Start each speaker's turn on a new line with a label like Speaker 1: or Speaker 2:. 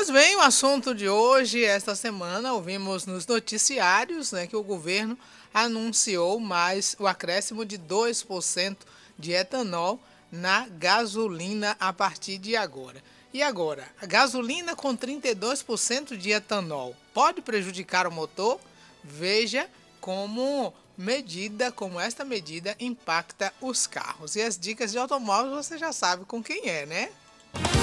Speaker 1: Pois bem, o assunto de hoje, esta semana, ouvimos nos noticiários, né, que o governo anunciou mais o acréscimo de 2% de etanol na gasolina a partir de agora. E agora, a gasolina com 32% de etanol pode prejudicar o motor? Veja como esta medida impacta os carros. E as dicas de automóvel você já sabe com quem é, né?